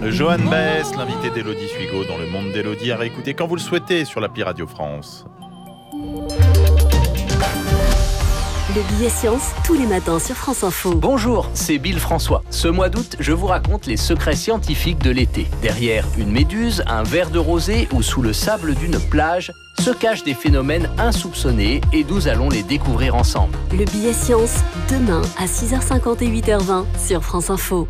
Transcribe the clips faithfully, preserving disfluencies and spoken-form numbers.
Johan Baez, l'invité d'Élodie Suigo dans le monde d'Élodie, à réécouter quand vous le souhaitez sur l'appli Radio France. Le billet science, tous les matins sur France Info. Bonjour, c'est Bill François. Ce mois d'août, je vous raconte les secrets scientifiques de l'été. Derrière une méduse, un verre de rosée ou sous le sable d'une plage, se cachent des phénomènes insoupçonnés et nous allons les découvrir ensemble. Le billet science, demain à six heures cinquante et huit heures vingt sur France Info.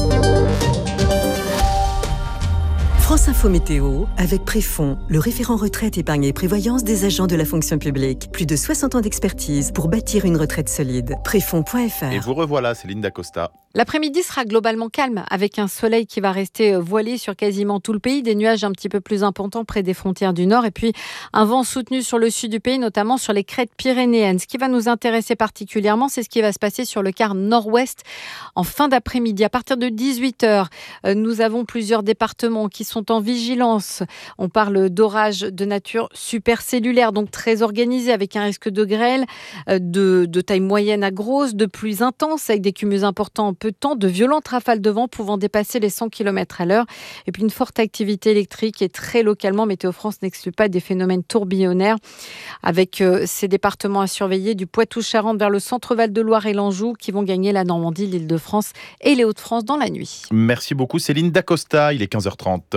France Info Météo, avec Préfond, le référent retraite, épargne et prévoyance des agents de la fonction publique. Plus de soixante ans d'expertise pour bâtir une retraite solide. Préfond point f r. Et vous revoilà, Céline Dacosta. L'après-midi sera globalement calme, avec un soleil qui va rester voilé sur quasiment tout le pays, des nuages un petit peu plus importants près des frontières du nord, et puis un vent soutenu sur le sud du pays, notamment sur les crêtes pyrénéennes. Ce qui va nous intéresser particulièrement, c'est ce qui va se passer sur le quart nord-ouest en fin d'après-midi. À partir de dix-huit heures, nous avons plusieurs départements qui sont en vigilance. On parle d'orages de nature supercellulaire, donc très organisés, avec un risque de grêle de, de taille moyenne à grosse, de pluies intenses, avec des cumuls importants en peu de temps, de violentes rafales de vent pouvant dépasser les cent kilomètres à l'heure, et puis une forte activité électrique. Et très localement, Météo France n'exclut pas des phénomènes tourbillonnaires, avec euh, ces départements à surveiller du Poitou-Charentes vers le centre Val-de-Loire et l'Anjou, qui vont gagner la Normandie, l'Île-de-France et les Hauts-de-France dans la nuit. Merci beaucoup Céline Dacosta, il est quinze heures trente.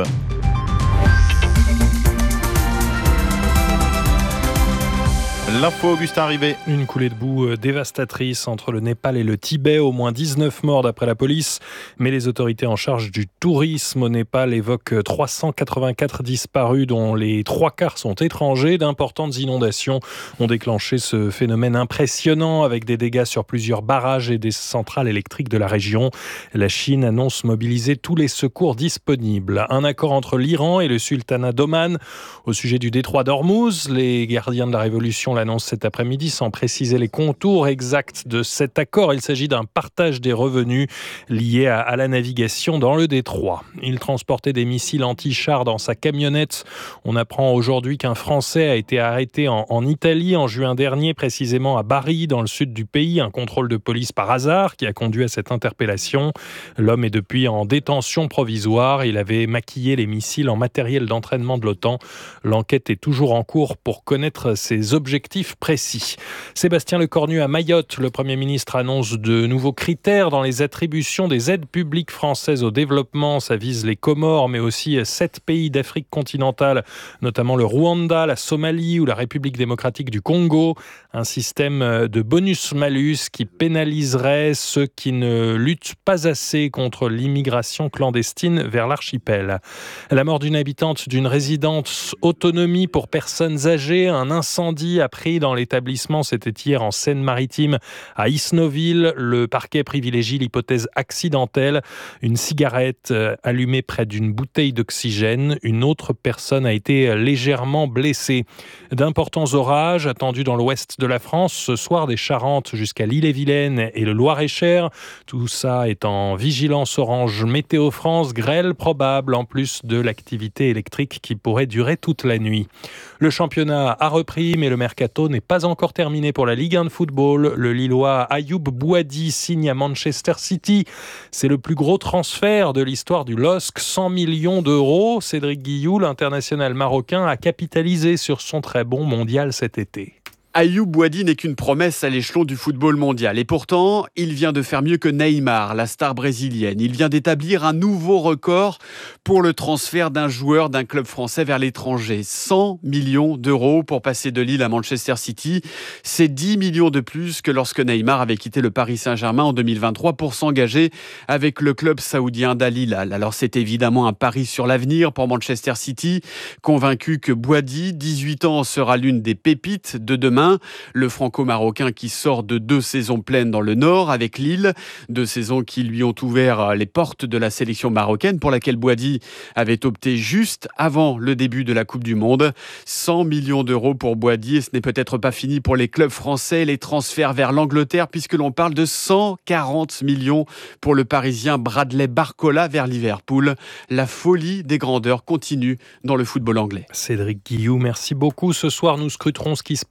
L'info, Augustin Rivet. Une coulée de boue dévastatrice entre le Népal et le Tibet, au moins dix-neuf morts d'après la police. Mais les autorités en charge du tourisme au Népal évoquent trois cent quatre-vingt-quatre disparus, dont les trois quarts sont étrangers. D'importantes inondations ont déclenché ce phénomène impressionnant, avec des dégâts sur plusieurs barrages et des centrales électriques de la région. La Chine annonce mobiliser tous les secours disponibles. Un accord entre l'Iran et le sultanat d'Oman au sujet du détroit d'Ormuz. Les gardiens de la révolution l'annonce cet après-midi sans préciser les contours exacts de cet accord. Il s'agit d'un partage des revenus liés à, à la navigation dans le détroit. Il transportait des missiles anti-chars dans sa camionnette. On apprend aujourd'hui qu'un Français a été arrêté en, en Italie en juin dernier, précisément à Bari, dans le sud du pays. Un contrôle de police par hasard qui a conduit à cette interpellation. L'homme est depuis en détention provisoire. Il avait maquillé les missiles en matériel d'entraînement de l'OTAN. L'enquête est toujours en cours pour connaître ses objectifs précis. Sébastien Lecornu à Mayotte, le Premier ministre annonce de nouveaux critères dans les attributions des aides publiques françaises au développement. Ça vise les Comores, mais aussi sept pays d'Afrique continentale, notamment le Rwanda, la Somalie ou la République démocratique du Congo. Un système de bonus-malus qui pénaliserait ceux qui ne luttent pas assez contre l'immigration clandestine vers l'archipel. La mort d'une habitante d'une résidence autonomie pour personnes âgées, un incendie a pris dans l'établissement, c'était hier en Seine-Maritime, à Isnoville. Le parquet privilégie l'hypothèse accidentelle. Une cigarette allumée près d'une bouteille d'oxygène. Une autre personne a été légèrement blessée. D'importants orages attendus dans l'ouest de la France ce soir, des Charentes jusqu'à l'Ille-et-Vilaine et le Loir-et-Cher. Tout ça est en vigilance orange Météo France. Grêle probable en plus de l'activité électrique qui pourrait durer toute la nuit. Le championnat a repris, mais le mercato n'est pas encore terminé pour la Ligue un de football. Le Lillois Ayoub Bouadi signe à Manchester City. C'est le plus gros transfert de l'histoire du L O S C, cent millions d'euros. Cédric Guillou, l'international marocain, a capitalisé sur son très bon mondial cet été. Ayoub Bouadi n'est qu'une promesse à l'échelon du football mondial. Et pourtant, il vient de faire mieux que Neymar, la star brésilienne. Il vient d'établir un nouveau record pour le transfert d'un joueur d'un club français vers l'étranger. cent millions d'euros pour passer de Lille à Manchester City. C'est dix millions de plus que lorsque Neymar avait quitté le Paris Saint-Germain en deux mille vingt-trois pour s'engager avec le club saoudien d'Al Hilal. Alors c'est évidemment un pari sur l'avenir pour Manchester City, convaincu que Bouadi, dix-huit ans, sera l'une des pépites de demain. Le franco-marocain qui sort de deux saisons pleines dans le Nord avec Lille, deux saisons qui lui ont ouvert les portes de la sélection marocaine pour laquelle Bouadi avait opté juste avant le début de la Coupe du Monde. cent millions d'euros pour Bouadi, et ce n'est peut-être pas fini pour les clubs français, les transferts vers l'Angleterre, puisque l'on parle de cent quarante millions pour le Parisien Bradley Barcola vers Liverpool. La folie des grandeurs continue dans le football anglais. Cédric Guillou, merci beaucoup. Ce soir, nous scruterons ce qui se passe à Lyon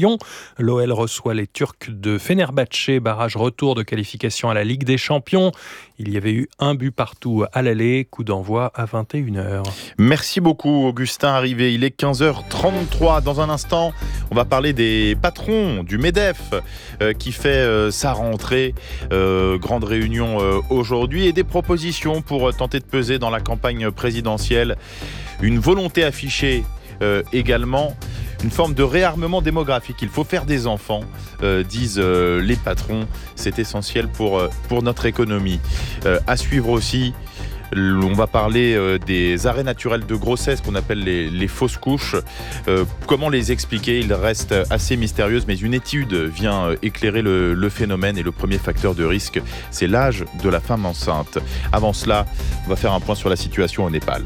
Lyon. L'O L reçoit les Turcs de Fenerbahçe, barrage retour de qualification à la Ligue des Champions. Il y avait eu un but partout à l'aller, coup d'envoi à vingt et une heures. Merci beaucoup Augustin Arrivé, il est quinze heures trente-trois. Dans un instant, on va parler des patrons du MEDEF euh, qui fait euh, sa rentrée. Euh, grande réunion euh, aujourd'hui et des propositions pour tenter de peser dans la campagne présidentielle. Une volonté affichée euh, également. Une forme de réarmement démographique. Il faut faire des enfants, euh, disent euh, les patrons. C'est essentiel pour, euh, pour notre économie. Euh, à suivre aussi, on va parler euh, des arrêts naturels de grossesse qu'on appelle les, les fausses couches. Euh, comment les expliquer ? Il reste assez mystérieux, mais une étude vient éclairer le, le phénomène et le premier facteur de risque, c'est l'âge de la femme enceinte. Avant cela, on va faire un point sur la situation au Népal.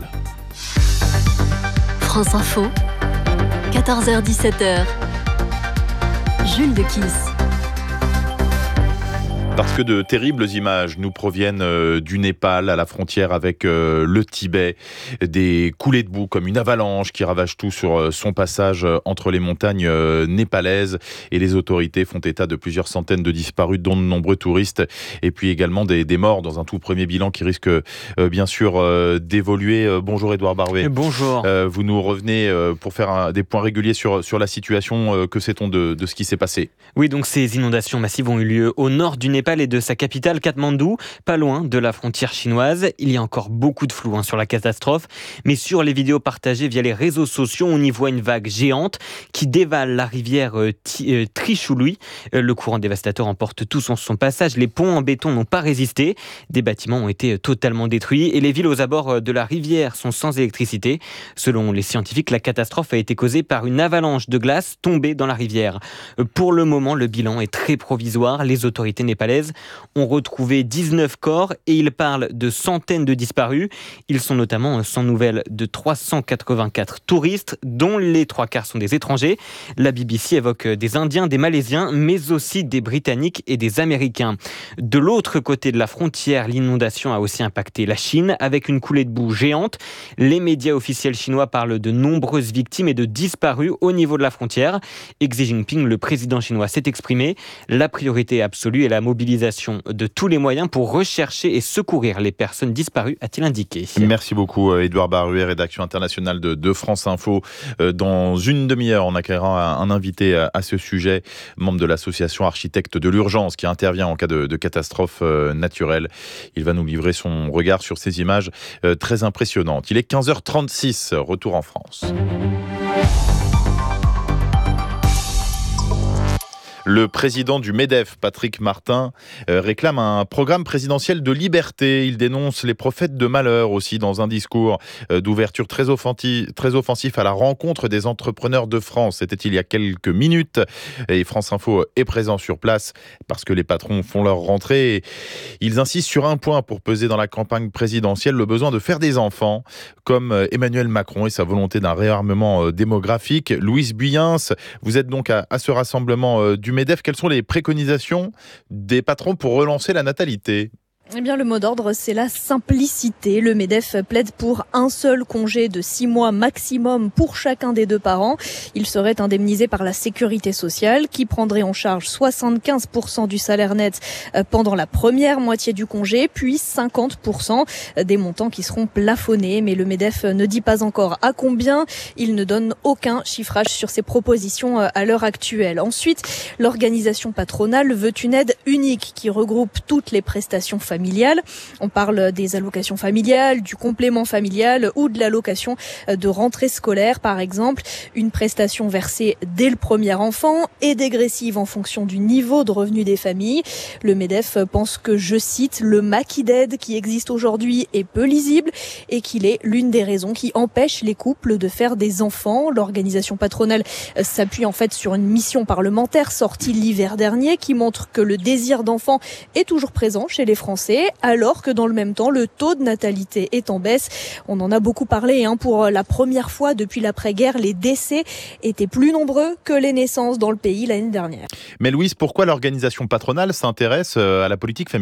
France Info, quatorze heures dix-sept heures. Jules de Kiss. Parce que de terribles images nous proviennent euh, du Népal, à la frontière avec euh, le Tibet. Des coulées de boue comme une avalanche qui ravage tout sur euh, son passage euh, entre les montagnes euh, népalaises. Et les autorités font état de plusieurs centaines de disparus, dont de nombreux touristes. Et puis également des, des morts dans un tout premier bilan qui risque euh, bien sûr euh, d'évoluer. Euh, bonjour Édouard Barouet. Bonjour. Euh, vous nous revenez euh, pour faire un, des points réguliers sur, sur la situation. Euh, que sait-on de, de ce qui s'est passé ? Oui, donc ces inondations massives ont eu lieu au nord du Népal et de sa capitale Katmandou, pas loin de la frontière chinoise. Il y a encore beaucoup de flou hein, sur la catastrophe, mais sur les vidéos partagées via les réseaux sociaux, on y voit une vague géante qui dévale la rivière euh, T- euh, Trishului. Euh, le courant dévastateur emporte tout son, son passage. Les ponts en béton n'ont pas résisté. Des bâtiments ont été totalement détruits et les villes aux abords de la rivière sont sans électricité. Selon les scientifiques, la catastrophe a été causée par une avalanche de glace tombée dans la rivière. Euh, pour le moment, le bilan est très provisoire. Les autorités népalaises ont retrouvé dix-neuf corps et ils parlent de centaines de disparus. Ils sont notamment sans nouvelles de trois cent quatre-vingt-quatre touristes, dont les trois quarts sont des étrangers. La B B C évoque des Indiens, des Malaisiens, mais aussi des Britanniques et des Américains. De l'autre côté de la frontière, l'inondation a aussi impacté la Chine avec une coulée de boue géante. Les médias officiels chinois parlent de nombreuses victimes et de disparus au niveau de la frontière. Et Xi Jinping, le président chinois, s'est exprimé. La priorité absolue est la mobilisation de tous les moyens pour rechercher et secourir les personnes disparues, a-t-il indiqué. Merci beaucoup Édouard Barouet, rédaction internationale de, de France Info. Dans une demi-heure, on accueillera un invité à ce sujet, membre de l'association Architectes de l'Urgence, qui intervient en cas de, de catastrophe naturelle. Il va nous livrer son regard sur ces images très impressionnantes. Il est quinze heures trente-six, retour en France. Le président du MEDEF, Patrick Martin, euh, réclame un programme présidentiel de liberté. Il dénonce les prophètes de malheur aussi dans un discours euh, d'ouverture très, offensi- très offensif à la rencontre des entrepreneurs de France. C'était il y a quelques minutes et France Info est présent sur place parce que les patrons font leur rentrée. Et ils insistent sur un point pour peser dans la campagne présidentielle, le besoin de faire des enfants, comme Emmanuel Macron et sa volonté d'un réarmement euh, démographique. Louise Buyens, vous êtes donc à, à ce rassemblement euh, du MEDEF, quelles sont les préconisations des patrons pour relancer la natalité ? Eh bien, le mot d'ordre, c'est la simplicité. Le MEDEF plaide pour un seul congé de six mois maximum pour chacun des deux parents. Il serait indemnisé par la sécurité sociale qui prendrait en charge soixante-quinze pour cent du salaire net pendant la première moitié du congé, puis cinquante pour cent des montants qui seront plafonnés. Mais le MEDEF ne dit pas encore à combien. Il ne donne aucun chiffrage sur ses propositions à l'heure actuelle. Ensuite, l'organisation patronale veut une aide unique qui regroupe toutes les prestations familiales. Familiale. On parle des allocations familiales, du complément familial ou de l'allocation de rentrée scolaire, par exemple. Une prestation versée dès le premier enfant et dégressive en fonction du niveau de revenu des familles. Le MEDEF pense que, je cite, le maquis d'aide qui existe aujourd'hui est peu lisible et qu'il est l'une des raisons qui empêche les couples de faire des enfants. L'organisation patronale s'appuie en fait sur une mission parlementaire sortie l'hiver dernier qui montre que le désir d'enfant est toujours présent chez les Français, alors que dans le même temps, le taux de natalité est en baisse. On en a beaucoup parlé, hein, pour la première fois depuis l'après-guerre, les décès étaient plus nombreux que les naissances dans le pays l'année dernière. Mais Louise, pourquoi l'organisation patronale s'intéresse à la politique familiale ?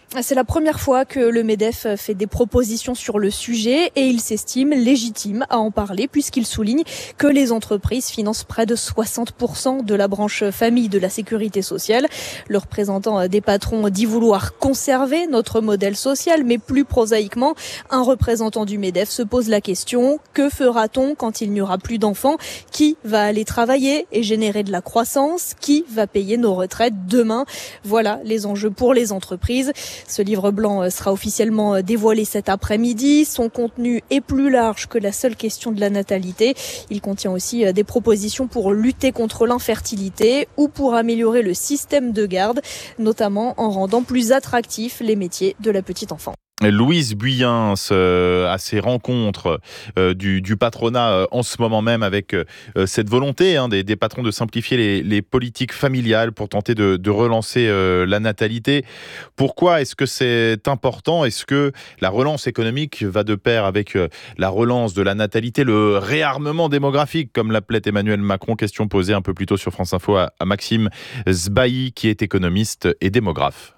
C'est la première fois que le MEDEF fait des propositions sur le sujet et il s'estime légitime à en parler puisqu'il souligne que les entreprises financent près de soixante pour cent de la branche famille de la sécurité sociale. Le représentant des patrons dit vouloir conserver notre modèle social, mais plus prosaïquement, un représentant du MEDEF se pose la question: que fera-t-on quand il n'y aura plus d'enfants? Qui va aller travailler et générer de la croissance? Qui va payer nos retraites demain? Voilà les enjeux pour les entreprises. Ce livre blanc sera officiellement dévoilé cet après-midi. Son contenu est plus large que la seule question de la natalité. Il contient aussi des propositions pour lutter contre l'infertilité ou pour améliorer le système de garde, notamment en rendant plus attractifs les métiers de la petite enfance. Louise Buyens, euh, à ces rencontres euh, du, du patronat euh, en ce moment même avec euh, cette volonté hein, des, des patrons de simplifier les, les politiques familiales pour tenter de, de relancer euh, la natalité. Pourquoi est-ce que c'est important? Est-ce que la relance économique va de pair avec euh, la relance de la natalité, le réarmement démographique, comme l'appelait Emmanuel Macron? Question posée un peu plus tôt sur France Info à, à Maxime Sbailly, qui est économiste et démographe.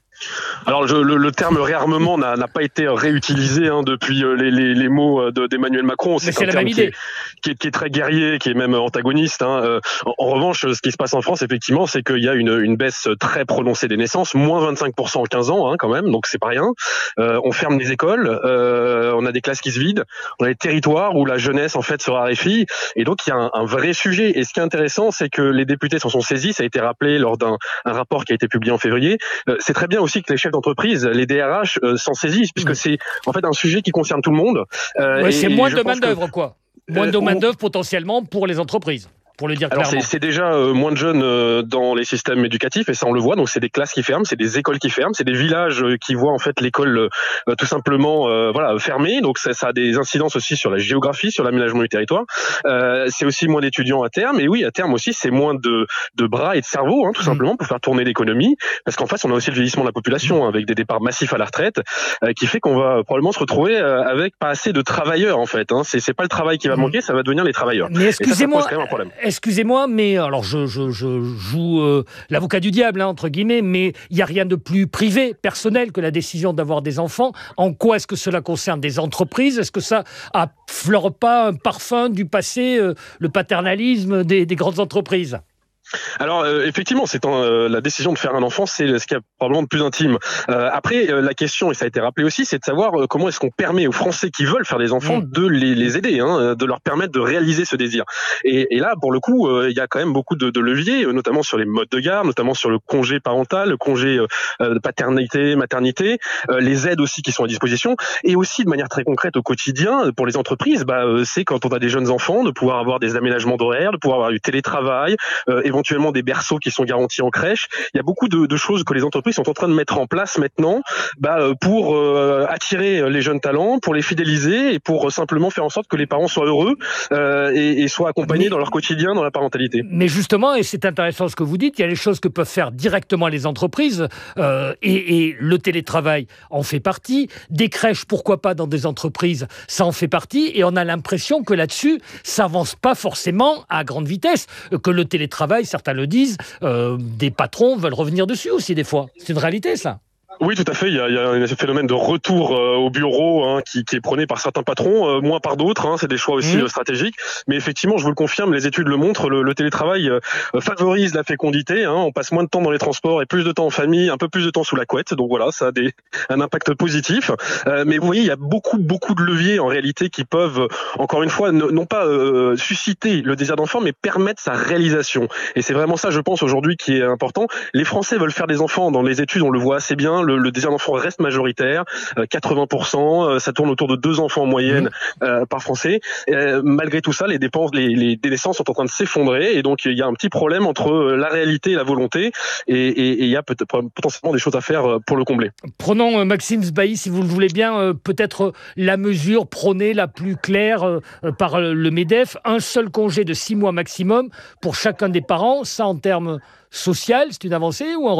Alors je, le, le terme réarmement n'a, n'a pas été réutilisé hein, depuis les, les, les mots de, d'Emmanuel Macron. C'est, c'est un terme qui est, qui, est, qui est très guerrier, qui est même antagoniste. Hein. Euh, en, en revanche, ce qui se passe en France, effectivement, c'est qu'il y a une, une baisse très prononcée des naissances, moins vingt-cinq pour cent en quinze ans hein, quand même, donc c'est pas rien. Euh, on ferme les écoles, euh, on a des classes qui se vident, on a des territoires où la jeunesse en fait se raréfie, et donc il y a un, un vrai sujet. Et ce qui est intéressant, c'est que les députés s'en sont saisis, ça a été rappelé lors d'un un rapport qui a été publié en février. Euh, c'est très bien aussi que les chefs d'entreprise, les D R H, euh, s'en saisissent, puisque mmh. c'est en fait un sujet qui concerne tout le monde. Euh, ouais, c'est moins de main-d'œuvre, que... quoi. Moins euh, de main-d'œuvre potentiellement pour les entreprises. Pour le dire Alors clairement. C'est, c'est déjà euh, moins de jeunes euh, dans les systèmes éducatifs et ça on le voit. Donc c'est des classes qui ferment, c'est des écoles qui ferment, c'est des villages euh, qui voient en fait l'école euh, tout simplement euh, voilà fermée. Donc ça, ça a des incidences aussi sur la géographie, sur l'aménagement du territoire. Euh, c'est aussi moins d'étudiants à terme et oui à terme aussi c'est moins de de bras et de cerveau hein, tout mmh. simplement pour faire tourner l'économie. Parce qu'en face on a aussi le vieillissement de la population hein, avec des départs massifs à la retraite euh, qui fait qu'on va probablement se retrouver euh, avec pas assez de travailleurs en fait. Hein. C'est c'est pas le travail qui va manquer, ça va devenir les travailleurs. Mais excusez-moi, et ça, ça pose quand même un problème. Excusez-moi, mais alors je, je, je joue euh, l'avocat du diable, hein, entre guillemets, mais il n'y a rien de plus privé, personnel que la décision d'avoir des enfants. En quoi est-ce que cela concerne des entreprises? Est-ce que ça affleure pas un parfum du passé, euh, le paternalisme des, des grandes entreprises? Alors euh, effectivement, c'est un, euh, la décision de faire un enfant, c'est ce qui est probablement de plus intime. Euh, après, euh, la question, et ça a été rappelé aussi, c'est de savoir euh, comment est-ce qu'on permet aux Français qui veulent faire des enfants mmh. de les, les aider, hein, de leur permettre de réaliser ce désir. Et, et là, pour le coup, euh, il y a quand même beaucoup de, de leviers, notamment sur les modes de garde, notamment sur le congé parental, le congé euh, de paternité, maternité, euh, les aides aussi qui sont à disposition, et aussi de manière très concrète au quotidien pour les entreprises. Bah, euh, c'est quand on a des jeunes enfants de pouvoir avoir des aménagements d'horaires, de pouvoir avoir du télétravail. Euh, éventuellement des berceaux qui sont garantis en crèche. Il y a beaucoup de, de choses que les entreprises sont en train de mettre en place maintenant bah, pour euh, attirer les jeunes talents, pour les fidéliser et pour simplement faire en sorte que les parents soient heureux euh, et, et soient accompagnés mais, dans leur quotidien, dans la parentalité. Mais justement, et c'est intéressant ce que vous dites, il y a les choses que peuvent faire directement les entreprises euh, et, et le télétravail en fait partie. Des crèches, pourquoi pas dans des entreprises, ça en fait partie et on a l'impression que là-dessus, ça n'avance pas forcément à grande vitesse, que le télétravail, certains le disent, euh, des patrons veulent revenir dessus aussi des fois. C'est une réalité ça. Oui, tout à fait. Il y a, il y a un phénomène de retour euh, au bureau hein, qui, qui est prôné par certains patrons, euh, moins par d'autres. Hein, c'est des choix aussi mmh. euh, stratégiques. Mais effectivement, je vous le confirme, les études le montrent, le, le télétravail euh, favorise la fécondité. Hein, on passe moins de temps dans les transports et plus de temps en famille, un peu plus de temps sous la couette. Donc voilà, ça a des, un impact positif. Euh, mais vous voyez, il y a beaucoup, beaucoup de leviers en réalité qui peuvent, encore une fois, ne, non pas euh, susciter le désir d'enfant, mais permettre sa réalisation. Et c'est vraiment ça, je pense, aujourd'hui, qui est important. Les Français veulent faire des enfants. Dans les études, on le voit assez bien. Le, le désir d'enfant reste majoritaire, euh, quatre-vingts pour cent, euh, ça tourne autour de deux enfants en moyenne euh, par Français. Euh, malgré tout ça, les dépenses, les, les, les naissances sont en train de s'effondrer et donc il y a un petit problème entre la réalité et la volonté et il y a peut-être potentiellement des choses à faire pour le combler. Prenons euh, Maxime Sbailly, si vous le voulez bien, euh, peut-être la mesure prônée la plus claire euh, par le MEDEF, un seul congé de six mois maximum pour chacun des parents, ça en termes social, c'est une avancée ou un recul ?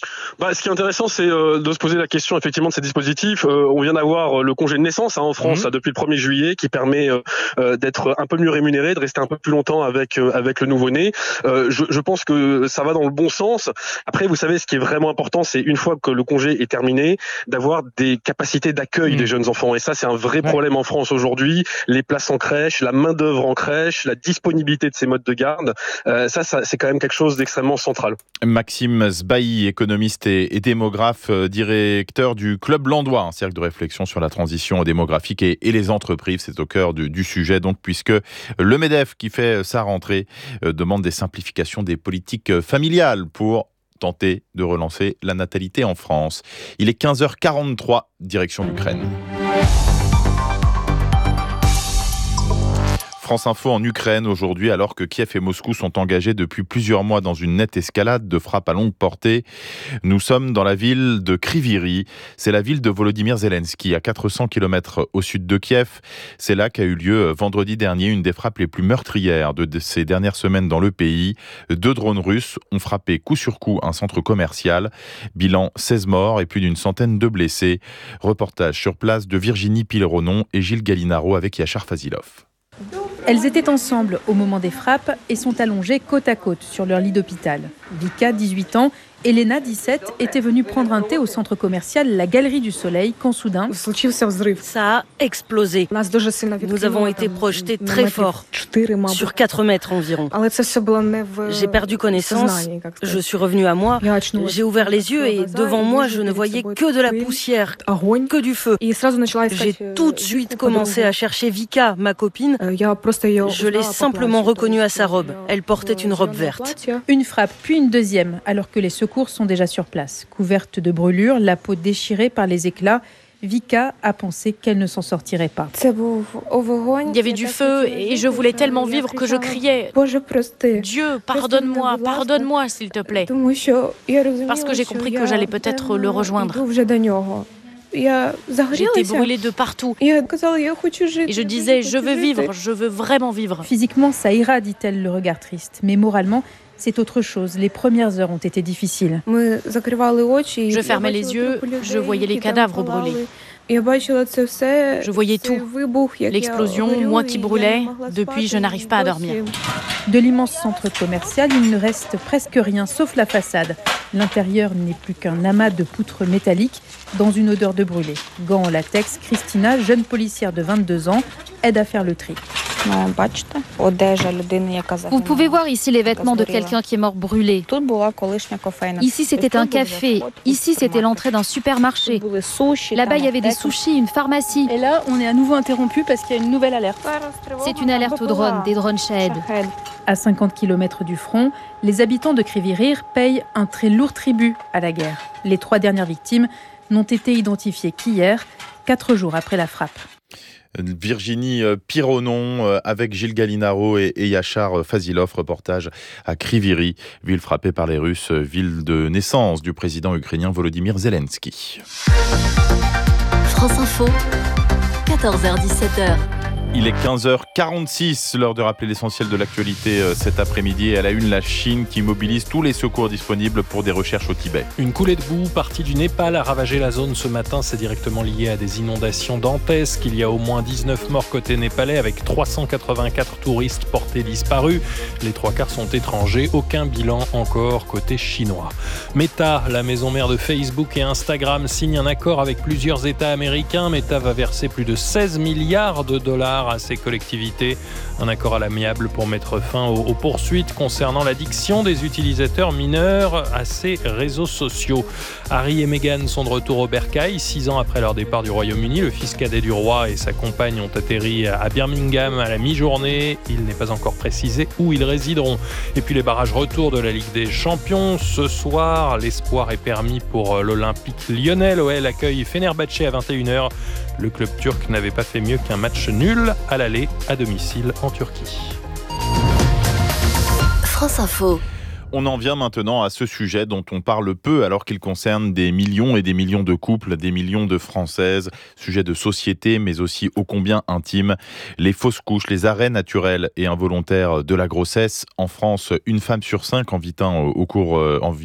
Bah, ce qui est intéressant, c'est euh, de se poser la question effectivement de ces dispositifs. Euh, on vient d'avoir le congé de naissance hein, en France mmh. là, depuis le premier juillet, qui permet euh, d'être un peu mieux rémunéré, de rester un peu plus longtemps avec euh, avec le nouveau-né. Euh, je, je pense que ça va dans le bon sens. Après, vous savez, ce qui est vraiment important, c'est une fois que le congé est terminé, d'avoir des capacités d'accueil mmh. des jeunes enfants. Et ça, c'est un vrai ouais. problème en France aujourd'hui. Les places en crèche, la main d'œuvre en crèche, la disponibilité de ces modes de garde. Euh, ça, ça, c'est quand même quelque chose d'extrêmement central. Maxime Sbailly, économiste et, et démographe, euh, directeur du Club Landois, un cercle de réflexion sur la transition démographique et, et les entreprises. C'est au cœur du, du sujet, donc, puisque le MEDEF, qui fait sa rentrée, euh, demande des simplifications des politiques familiales pour tenter de relancer la natalité en France. Il est quinze heures quarante-trois, direction l'Ukraine. France Info en Ukraine aujourd'hui, alors que Kiev et Moscou sont engagés depuis plusieurs mois dans une nette escalade de frappes à longue portée. Nous sommes dans la ville de Kryvyi. C'est la ville de Volodymyr Zelensky, à quatre cents kilomètres au sud de Kiev. C'est là qu'a eu lieu vendredi dernier une des frappes les plus meurtrières de ces dernières semaines dans le pays. Deux drones russes ont frappé coup sur coup un centre commercial. Bilan seize morts et plus d'une centaine de blessés. Reportage sur place de Virginie Pileronon et Gilles Gallinaro avec Yachar Fazilov. Elles étaient ensemble au moment des frappes et sont allongées côte à côte sur leur lit d'hôpital. Vika, dix-huit ans, Elena, dix-sept, étaient venues prendre un thé au centre commercial La Galerie du Soleil quand soudain... Ça a explosé. Nous avons été projetés très fort, sur quatre mètres environ. J'ai perdu connaissance, je suis revenue à moi, j'ai ouvert les yeux et devant moi je ne voyais que de la poussière, que du feu. J'ai tout de suite commencé à chercher Vika, ma copine. Je l'ai simplement reconnue à sa robe. Elle portait une robe verte. Une frappe, puis une deuxième, alors que les secours sont déjà sur place. Couverte de brûlures, la peau déchirée par les éclats, Vika a pensé qu'elle ne s'en sortirait pas. Il y avait du feu et je voulais tellement vivre que je criais « Dieu, pardonne-moi, pardonne-moi s'il te plaît » parce que j'ai compris que j'allais peut-être le rejoindre. J'étais brûlée de partout. Et je disais « Je veux vivre, je veux vraiment vivre ». Physiquement, ça ira, dit-elle, le regard triste. Mais moralement, c'est autre chose. Les premières heures ont été difficiles. Je fermais les yeux, je voyais les cadavres brûlés. Je voyais tout. L'explosion, moi qui brûlais. Depuis, je n'arrive pas à dormir. De l'immense centre commercial, il ne reste presque rien, sauf la façade. L'intérieur n'est plus qu'un amas de poutres métalliques dans une odeur de brûlé. Gants en latex, Christina, jeune policière de vingt-deux ans, aide à faire le tri. Vous pouvez voir ici les vêtements de quelqu'un qui est mort brûlé. Ici, c'était un café. Ici, c'était l'entrée d'un supermarché. Là-bas, il y avait des sushis, une pharmacie. Et là, on est à nouveau interrompu parce qu'il y a une nouvelle alerte. C'est une alerte aux drones, des drones Shahed. À cinquante kilomètres du front, les habitants de Kryvyi payent un très lourd tribut à la guerre. Les trois dernières victimes n'ont été identifiées qu'hier, quatre jours après la frappe. Virginie Pironon avec Gilles Gallinaro et Yachar Fazilov, reportage à Kryvyi, ville frappée par les Russes, ville de naissance du président ukrainien Volodymyr Zelensky. France Info, quatorze heures dix-sept heures. Il est quinze heures quarante-six, l'heure de rappeler l'essentiel de l'actualité cet après-midi. Et à la une, la Chine qui mobilise tous les secours disponibles pour des recherches au Tibet. Une coulée de boue partie du Népal a ravagé la zone ce matin. C'est directement lié à des inondations dantesques. Il y a au moins dix-neuf morts côté népalais avec trois cent quatre-vingt-quatre touristes portés disparus. Les trois quarts sont étrangers. Aucun bilan encore côté chinois. Meta, la maison mère de Facebook et Instagram, signe un accord avec plusieurs États américains. Meta va verser plus de seize milliards de dollars à ces collectivités. Un accord à l'amiable pour mettre fin aux, aux poursuites concernant l'addiction des utilisateurs mineurs à ces réseaux sociaux. Harry et Meghan sont de retour au bercail. Six ans après leur départ du Royaume-Uni, le fils cadet du roi et sa compagne ont atterri à Birmingham à la mi-journée. Il n'est pas encore précisé où ils résideront. Et puis les barrages retour de la Ligue des Champions. Ce soir, l'espoir est permis pour l'Olympique lyonnais. L'O L accueille Fenerbahçe à vingt et une heures. Le club turc n'avait pas fait mieux qu'un match nul à l'aller à domicile en Turquie. France Info. On en vient maintenant à ce sujet dont on parle peu alors qu'il concerne des millions et des millions de couples, des millions de Françaises. Sujet de société mais aussi ô combien intime. Les fausses couches, les arrêts naturels et involontaires de la grossesse. En France, une femme sur cinq en vit un au cours, en vit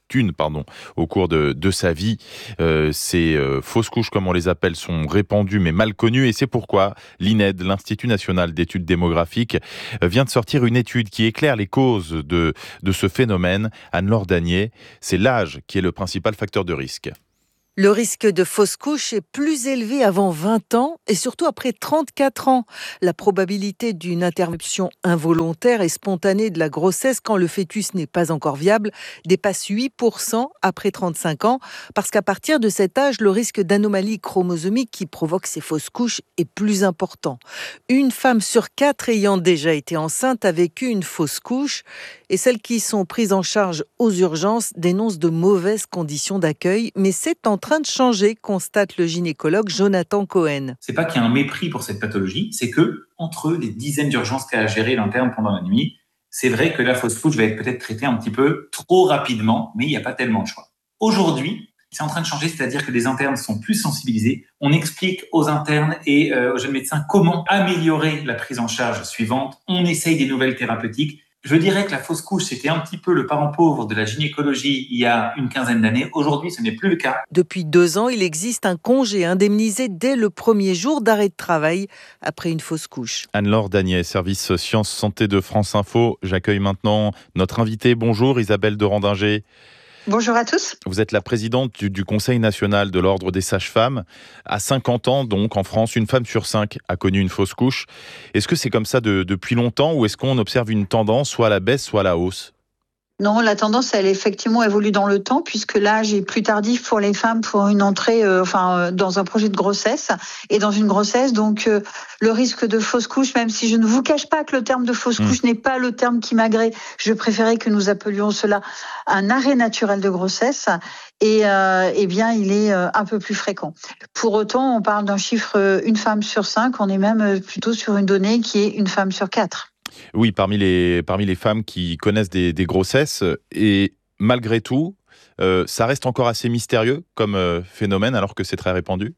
une pardon, au cours de, de sa vie. Euh, ces euh, fausses couches, comme on les appelle, sont répandues mais mal connues et c'est pourquoi l'I N E D, l'Institut national d'études démographiques, vient de sortir une étude qui éclaire les causes de, de ce phénomène. Anne-Laure Danier, c'est l'âge qui est le principal facteur de risque. Le risque de fausse couche est plus élevé avant vingt ans et surtout après trente-quatre ans. La probabilité d'une interruption involontaire et spontanée de la grossesse quand le fœtus n'est pas encore viable dépasse huit pour cent après trente-cinq ans parce qu'à partir de cet âge, le risque d'anomalie chromosomique qui provoque ces fausses couches est plus important. Une femme sur quatre ayant déjà été enceinte a vécu une fausse couche et celles qui sont prises en charge aux urgences dénoncent de mauvaises conditions d'accueil, mais c'est en train de changer, constate le gynécologue Jonathan Cohen. C'est pas qu'il y a un mépris pour cette pathologie, c'est que entre les dizaines d'urgences qu'a à gérer l'interne pendant la nuit, c'est vrai que la fausse couche va être peut-être traitée un petit peu trop rapidement, mais il n'y a pas tellement de choix. Aujourd'hui, c'est en train de changer, c'est-à-dire que les internes sont plus sensibilisés. On explique aux internes et euh, aux jeunes médecins comment améliorer la prise en charge suivante. On essaye des nouvelles thérapeutiques. Je dirais que la fausse couche, c'était un petit peu le parent pauvre de la gynécologie il y a une quinzaine d'années. Aujourd'hui, ce n'est plus le cas. Depuis deux ans, il existe un congé indemnisé dès le premier jour d'arrêt de travail après une fausse couche. Anne-Laure Danier, service Sciences Santé de France Info. J'accueille maintenant notre invitée. Bonjour Isabelle de Randinger. Bonjour à tous. Vous êtes la présidente du, du Conseil national de l'Ordre des sages-femmes. À cinquante ans, donc, en France, une femme sur cinq a connu une fausse couche. Est-ce que c'est comme ça de, depuis longtemps ou est-ce qu'on observe une tendance soit à la baisse, soit à la hausse ? Non, la tendance, elle effectivement évolue dans le temps, puisque l'âge est plus tardif pour les femmes pour une entrée, euh, enfin, euh, dans un projet de grossesse et dans une grossesse. Donc, euh, le risque de fausse couche, même si je ne vous cache pas que le terme de fausse mmh. couche n'est pas le terme qui m'agrée, je préférais que nous appelions cela un arrêt naturel de grossesse. Et euh, eh bien, il est euh, un peu plus fréquent. Pour autant, on parle d'un chiffre euh, une femme sur cinq. On est même euh, plutôt sur une donnée qui est une femme sur quatre. Oui, parmi les, parmi les femmes qui connaissent des, des grossesses, et malgré tout, euh, ça reste encore assez mystérieux comme euh, phénomène alors que c'est très répandu.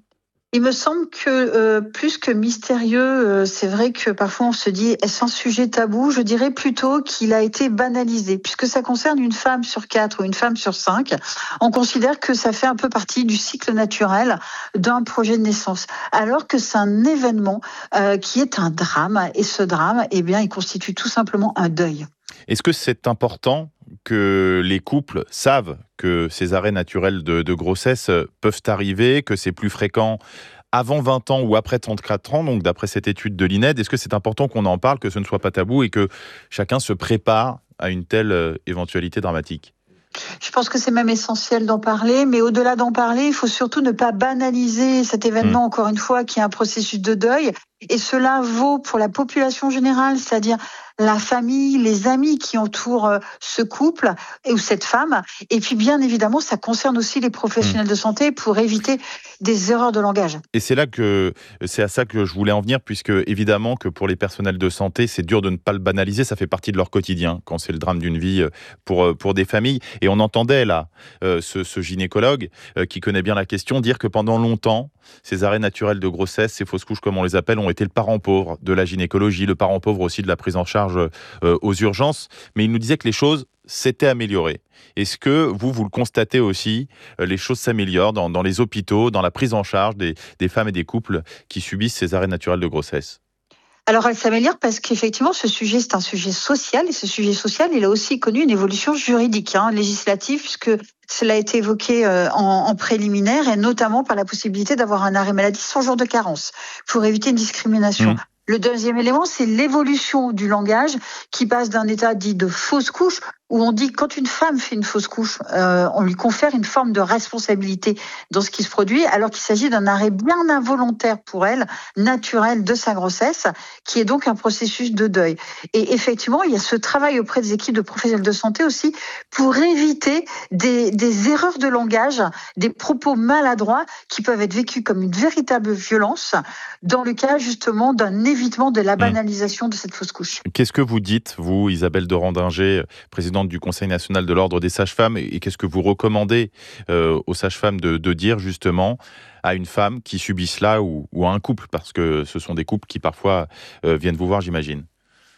Il me semble que euh, plus que mystérieux, euh, c'est vrai que parfois on se dit est-ce un sujet tabou ? Je dirais plutôt qu'il a été banalisé, puisque ça concerne une femme sur quatre ou une femme sur cinq. On considère que ça fait un peu partie du cycle naturel d'un projet de naissance, alors que c'est un événement euh, qui est un drame, et ce drame, eh bien, il constitue tout simplement un deuil. Est-ce que c'est important que les couples savent que ces arrêts naturels de, de grossesse peuvent arriver, que c'est plus fréquent avant vingt ans ou après trente-quatre ans, donc d'après cette étude de l'I N E D, est-ce que c'est important qu'on en parle, que ce ne soit pas tabou et que chacun se prépare à une telle euh, éventualité dramatique ? Je pense que c'est même essentiel d'en parler, mais au-delà d'en parler, il faut surtout ne pas banaliser cet événement, mmh. encore une fois, qui est un processus de deuil. Et cela vaut pour la population générale, c'est-à-dire la famille, les amis qui entourent ce couple et ou cette femme. Et puis, bien évidemment, ça concerne aussi les professionnels mmh. de santé pour éviter des erreurs de langage. Et c'est là que c'est à ça que je voulais en venir, puisque évidemment que pour les personnels de santé, c'est dur de ne pas le banaliser. Ça fait partie de leur quotidien quand c'est le drame d'une vie pour pour des familles. Et on entendait là euh, ce, ce gynécologue euh, qui connaît bien la question dire que pendant longtemps, ces arrêts naturels de grossesse, ces fausses couches comme on les appelle, ont été le parent pauvre de la gynécologie, le parent pauvre aussi de la prise en charge euh, aux urgences. Mais il nous disait que les choses s'étaient améliorées. Est-ce que vous, vous le constatez aussi, euh, les choses s'améliorent dans, dans les hôpitaux, dans la prise en charge des, des femmes et des couples qui subissent ces arrêts naturels de grossesse ? Alors, elle s'améliore parce qu'effectivement, ce sujet, c'est un sujet social. Et ce sujet social, il a aussi connu une évolution juridique, hein, législative, puisque cela a été évoqué euh, en, en préliminaire, et notamment par la possibilité d'avoir un arrêt maladie sans jour de carence, pour éviter une discrimination. Mmh. Le deuxième élément, c'est l'évolution du langage qui passe d'un état dit de fausse couche, où on dit que quand une femme fait une fausse couche, euh, on lui confère une forme de responsabilité dans ce qui se produit, alors qu'il s'agit d'un arrêt bien involontaire pour elle, naturel de sa grossesse, qui est donc un processus de deuil. Et effectivement, il y a ce travail auprès des équipes de professionnels de santé aussi pour éviter des, des erreurs de langage, des propos maladroits qui peuvent être vécus comme une véritable violence dans le cas justement d'un évitement de la banalisation de cette fausse couche. Qu'est-ce que vous dites, vous, Isabelle de Randinger, présidente du Conseil national de l'Ordre des sages-femmes, et qu'est-ce que vous recommandez euh, aux sages-femmes de, de dire justement à une femme qui subit cela ou, ou à un couple, parce que ce sont des couples qui parfois euh, viennent vous voir, j'imagine?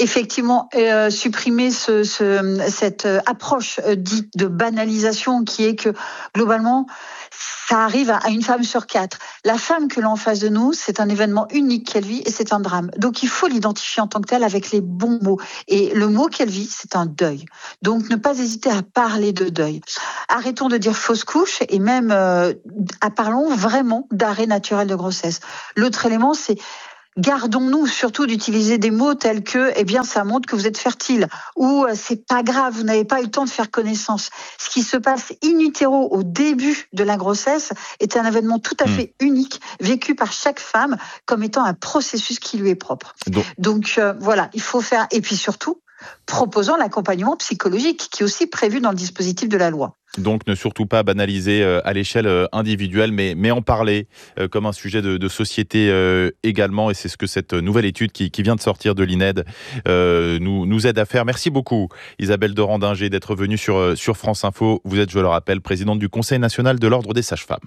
effectivement euh, supprimer ce, ce, cette approche euh, dite de banalisation qui est que globalement ça arrive à une femme sur quatre. La femme que l'on a en face de nous, c'est un événement unique qu'elle vit et c'est un drame. Donc il faut l'identifier en tant que tel avec les bons mots. Et le mot qu'elle vit, c'est un deuil. Donc ne pas hésiter à parler de deuil. Arrêtons de dire fausse couche et même euh, parlons vraiment d'arrêt naturel de grossesse. L'autre élément, c'est gardons-nous surtout d'utiliser des mots tels que « eh bien, ça montre que vous êtes fertile » ou « c'est pas grave, vous n'avez pas eu le temps de faire connaissance ». Ce qui se passe in utero au début de la grossesse est un événement tout à fait mmh. unique, vécu par chaque femme comme étant un processus qui lui est propre. Donc, Donc euh, voilà, il faut faire... Et puis surtout, proposant l'accompagnement psychologique qui est aussi prévu dans le dispositif de la loi. Donc ne surtout pas banaliser euh, à l'échelle euh, individuelle, mais, mais en parler euh, comme un sujet de, de société euh, également. Et c'est ce que cette nouvelle étude qui, qui vient de sortir de l'I N E D euh, nous, nous aide à faire. Merci beaucoup Isabelle Dorandinger d'être venue sur, sur France Info. Vous êtes, je le rappelle, présidente du Conseil national de l'Ordre des sages-femmes.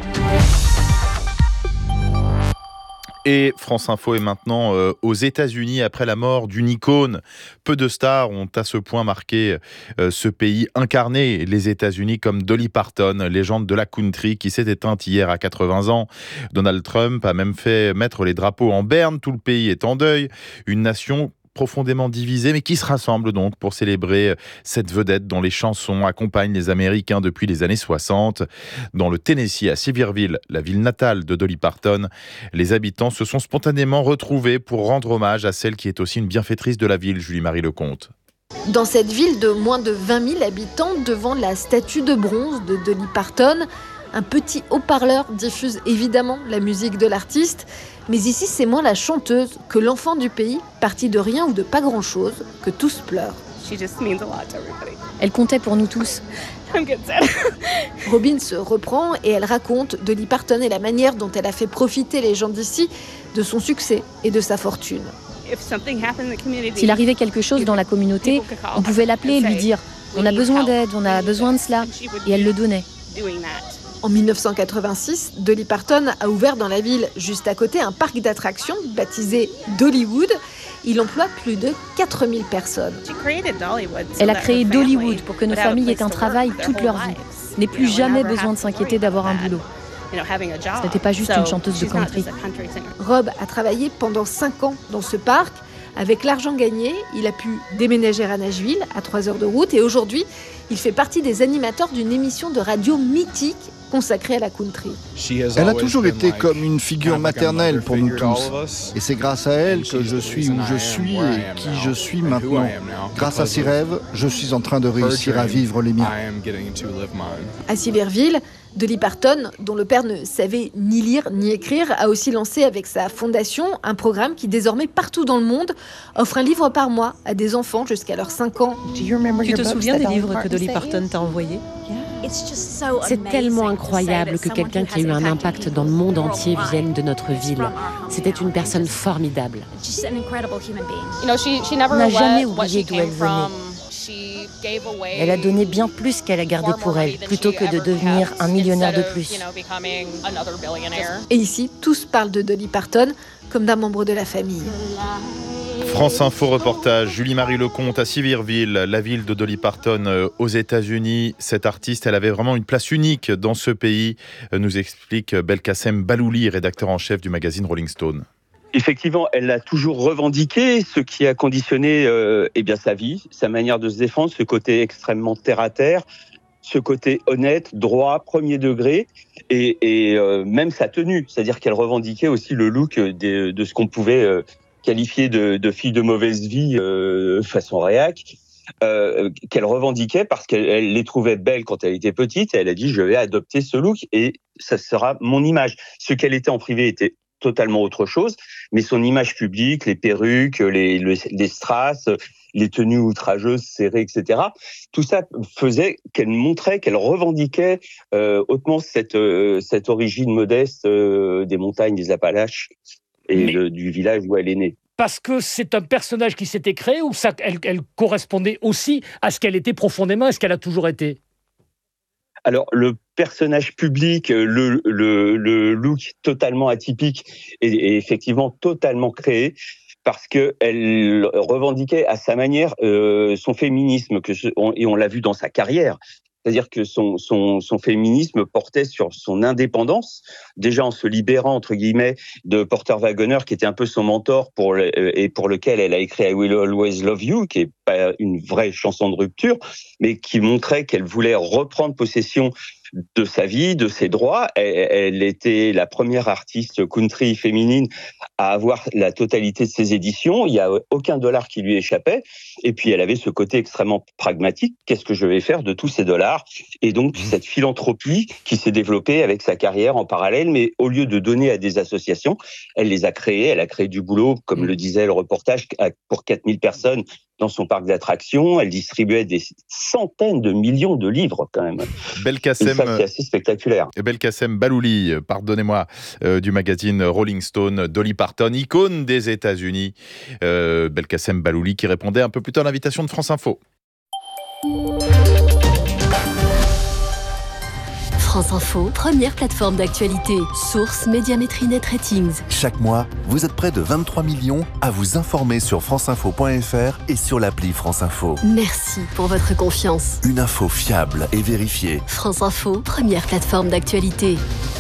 Et France Info est maintenant euh, aux États-Unis après la mort d'une icône. Peu de stars ont à ce point marqué euh, ce pays, incarné les États-Unis comme Dolly Parton, légende de la country qui s'est éteinte hier à quatre-vingts ans. Donald Trump a même fait mettre les drapeaux en berne. Tout le pays est en deuil. Une nation profondément divisée, mais qui se rassemble donc pour célébrer cette vedette dont les chansons accompagnent les Américains depuis les années soixante. Dans le Tennessee, à Sevierville, la ville natale de Dolly Parton, les habitants se sont spontanément retrouvés pour rendre hommage à celle qui est aussi une bienfaitrice de la ville, Julie-Marie Lecomte. Dans cette ville de moins de vingt mille habitants, devant la statue de bronze de Dolly Parton, un petit haut-parleur diffuse évidemment la musique de l'artiste. Mais ici, c'est moins la chanteuse que l'enfant du pays, parti de rien ou de pas grand-chose, que tous pleurent. Elle comptait pour nous tous. Robin se reprend et elle raconte Dolly Parton et la manière dont elle a fait profiter les gens d'ici de son succès et de sa fortune. S'il arrivait quelque chose dans la communauté, on pouvait l'appeler et lui dire « on a besoin d'aide, on a besoin de cela » et elle le donnait. En dix-neuf cent quatre-vingt-six, Dolly Parton a ouvert dans la ville juste à côté un parc d'attractions baptisé Dollywood. Il emploie plus de quatre mille personnes. Elle a créé Dollywood pour que nos familles aient un travail toute leur vie, n'aient plus jamais besoin de s'inquiéter d'avoir un boulot. Ce n'était pas juste une chanteuse de country. Rob a travaillé pendant cinq ans dans ce parc. Avec l'argent gagné, il a pu déménager à Nashville, à trois heures de route, et aujourd'hui, il fait partie des animateurs d'une émission de radio mythique consacrée à la country. Elle a toujours été comme une figure maternelle pour nous tous. Et c'est grâce à elle que je suis où je suis et qui je suis maintenant. Grâce à ses rêves, je suis en train de réussir à vivre les miens. À Sevierville, Dolly Parton, dont le père ne savait ni lire ni écrire, a aussi lancé avec sa fondation un programme qui désormais partout dans le monde offre un livre par mois à des enfants jusqu'à leurs cinq ans. Tu te souviens des livres que Dolly Parton t'a envoyés ? C'est tellement incroyable que quelqu'un qui a eu un impact dans le monde entier vienne de notre ville. C'était une personne formidable. On n'a jamais oublié d'où elle venait. Elle a donné bien plus qu'elle a gardé pour elle, plutôt que de devenir un millionnaire de plus. Et ici, tous parlent de Dolly Parton comme d'un membre de la famille. France Info reportage, Julie-Marie Lecomte à Sevierville, la ville de Dolly Parton aux États-Unis. Cette artiste, elle avait vraiment une place unique dans ce pays, nous explique Belkacem Balouli, rédacteur en chef du magazine Rolling Stone. Effectivement, elle l'a toujours revendiqué, ce qui a conditionné euh, eh bien, sa vie, sa manière de se défendre, ce côté extrêmement terre-à-terre, ce côté honnête, droit, premier degré, et, et euh, même sa tenue. C'est-à-dire qu'elle revendiquait aussi le look de, de ce qu'on pouvait euh, qualifier de, de fille de mauvaise vie euh, façon réac, euh, qu'elle revendiquait parce qu'elle les trouvait belles quand elle était petite, et elle a dit « je vais adopter ce look et ça sera mon image ». Ce qu'elle était en privé était totalement autre chose, mais son image publique, les perruques, les, les, les strass, les tenues outrageuses, serrées, et cetera, tout ça faisait qu'elle montrait, qu'elle revendiquait euh, hautement cette, euh, cette origine modeste euh, des montagnes des Appalaches et mais... le, du village où elle est née. Parce que c'est un personnage qui s'était créé ou ça, elle, elle correspondait aussi à ce qu'elle était profondément, à ce qu'elle a toujours été ? Alors, le personnage public, le, le, le look totalement atypique est, est effectivement totalement créé. parce qu'elle revendiquait à sa manière euh, son féminisme, que je, on, et on l'a vu dans sa carrière. C'est-à-dire que son, son, son féminisme portait sur son indépendance, déjà en se libérant, entre guillemets, de Porter Wagoner, qui était un peu son mentor pour le, et pour lequel elle a écrit I Will Always Love You, qui est pas une vraie chanson de rupture, mais qui montrait qu'elle voulait reprendre possession de sa vie, de ses droits. Elle, elle était la première artiste country féminine à avoir la totalité de ses éditions. Il n'y a aucun dollar qui lui échappait. Et puis, elle avait ce côté extrêmement pragmatique. Qu'est-ce que je vais faire de tous ces dollars ? Et donc, cette philanthropie qui s'est développée avec sa carrière en parallèle, mais au lieu de donner à des associations, elle les a créées. Elle a créé du boulot, comme le disait le reportage, pour quatre mille personnes dans son parc d'attractions. Elle distribuait des centaines de millions de livres, quand même. Belkacem, ça, c'est assez spectaculaire. Belkacem Balouli, pardonnez-moi, euh, du magazine Rolling Stone, Dolly Parton, icône des États-Unis. Euh, Belkacem Balouli qui répondait un peu plus tôt à l'invitation de France Info. France Info, première plateforme d'actualité. Source Médiamétrie Net Ratings. Chaque mois, vous êtes près de vingt-trois millions à vous informer sur franceinfo point f r et sur l'appli France Info. Merci pour votre confiance. Une info fiable et vérifiée. France Info, première plateforme d'actualité.